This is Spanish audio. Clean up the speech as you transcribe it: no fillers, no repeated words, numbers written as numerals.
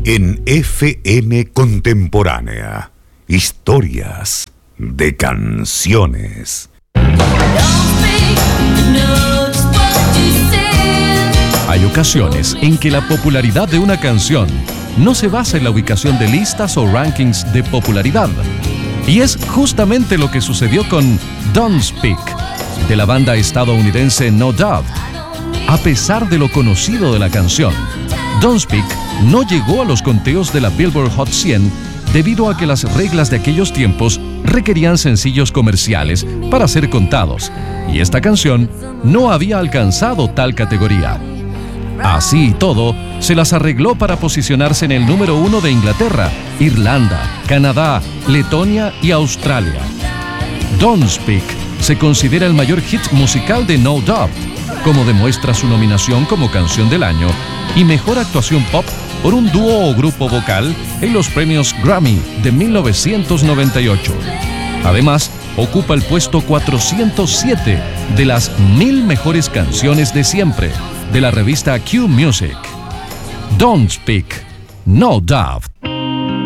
En FM Contemporánea, historias de canciones. Hay ocasiones en que la popularidad de una canción no se basa en la ubicación de listas o rankings de popularidad. Y es justamente lo que sucedió con Don't Speak, de la banda estadounidense No Doubt. A pesar de lo conocido de la canción, Don't Speak no llegó a los conteos de la Billboard Hot 100 debido a que las reglas de aquellos tiempos requerían sencillos comerciales para ser contados, y esta canción no había alcanzado tal categoría. Así y todo, se las arregló para posicionarse en el número 1 de Inglaterra, Irlanda, Canadá, Letonia y Australia. Don't Speak se considera el mayor hit musical de No Doubt, como demuestra su nominación como Canción del Año y Mejor Actuación Pop por un dúo o grupo vocal en los premios Grammy de 1998. Además, ocupa el puesto 407 de las 1000 mejores canciones de siempre de la revista Q Music. Don't Speak, No Doubt.